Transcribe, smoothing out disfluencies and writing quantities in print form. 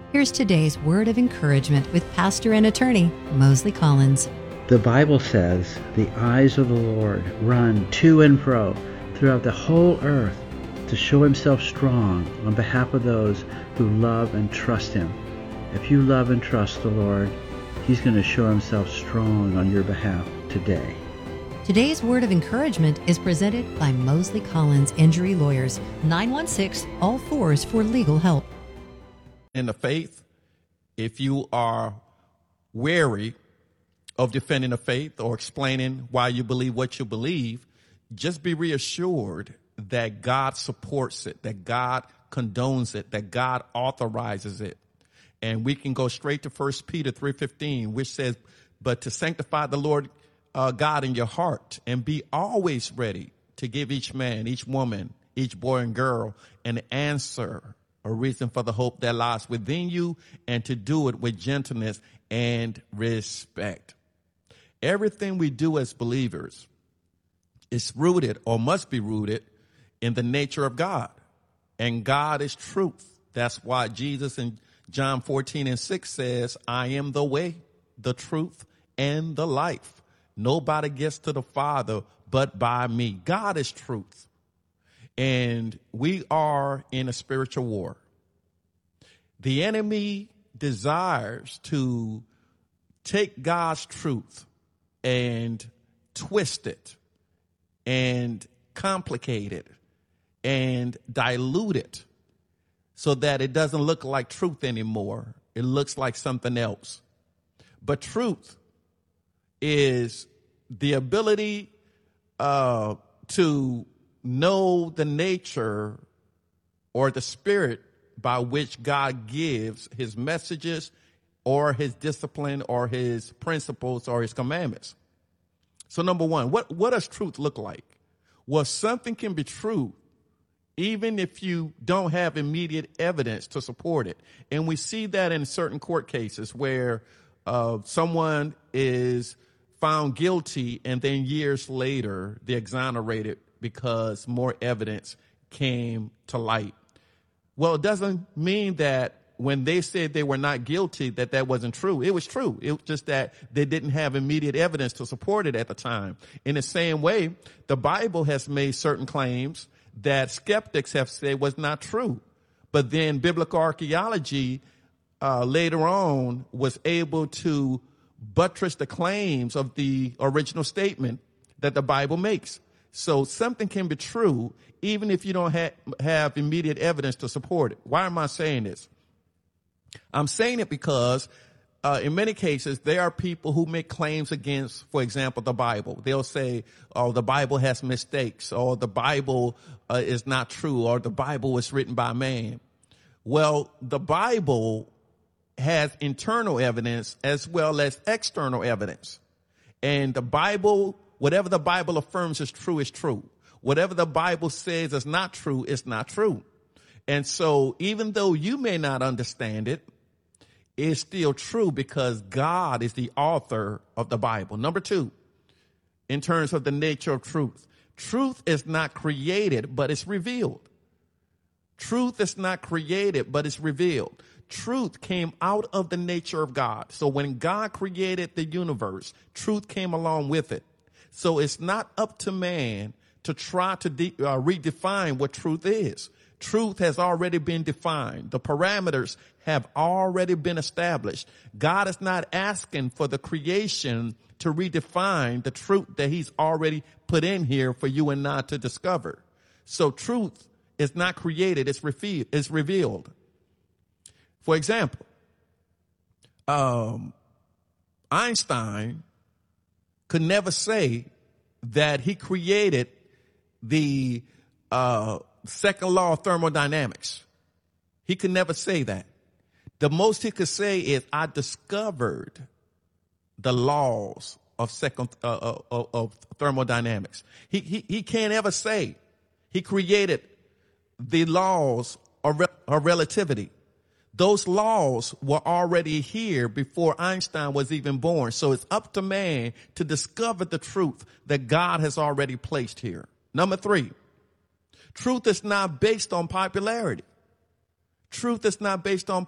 Here's today's word of encouragement with pastor and attorney Mosley Collins. The Bible says, "The eyes of the Lord run to and fro throughout the whole earth to show himself strong on behalf of those who love and trust him." If you love and trust the Lord, he's going to show himself strong on your behalf today. Today's word of encouragement is presented by Mosley Collins Injury Lawyers, 916-ALL-4s for legal help. In the faith, if you are wary of defending the faith or explaining why you believe what you believe, just be reassured that God supports it, that God condones it, that God authorizes it. And we can go straight to 1 Peter 3:15, which says, "But to sanctify the Lord God in your heart, and be always ready to give each man, each woman, each boy and girl an answer, a reason for the hope that lies within you, and to do it with gentleness and respect." Everything we do as believers is rooted, or must be rooted, in the nature of God. And God is truth. That's why Jesus in John 14:6 says, "I am the way, the truth, and the life. Nobody gets to the Father but by me." God is truth. And we are in a spiritual war. The enemy desires to take God's truth and twist it and complicate it and dilute it so that it doesn't look like truth anymore. It looks like something else. But truth is the ability to know the nature or the spirit by which God gives his messages or his discipline or his principles or his commandments. So number one, what does truth look like? Well, something can be true even if you don't have immediate evidence to support it. And we see that in certain court cases where someone is found guilty and then years later they're exonerated because more evidence came to light. Well, it doesn't mean that when they said they were not guilty that wasn't true. It was true. It was just that they didn't have immediate evidence to support it at the time. In the same way, the Bible has made certain claims that skeptics have said was not true. But then biblical archaeology later on was able to buttress the claims of the original statement that the Bible makes. So something can be true even if you don't have immediate evidence to support it. Why am I saying this? I'm saying it because in many cases there are people who make claims against, for example, the Bible. They'll say, "Oh, the Bible has mistakes," or "the Bible is not true," or "the Bible was written by man." Well, the Bible has internal evidence as well as external evidence. And the Bible, whatever the Bible affirms is true, is true. Whatever the Bible says is not true, is not true. And so even though you may not understand it, it's still true because God is the author of the Bible. Number two, in terms of the nature of truth, truth is not created, but it's revealed. Truth is not created, but it's revealed. Truth came out of the nature of God. So when God created the universe, truth came along with it. So it's not up to man to try to redefine what truth is. Truth has already been defined. The parameters have already been established. God is not asking for the creation to redefine the truth that he's already put in here for you and I to discover. So truth is not created, it's revealed. For example, Einstein could never say that he created the second law of thermodynamics. He could never say that. The most he could say is, "I discovered the laws of of thermodynamics." He can't ever say he created the laws of relativity. Those laws were already here before Einstein was even born. So it's up to man to discover the truth that God has already placed here. Number three, truth is not based on popularity. Truth is not based on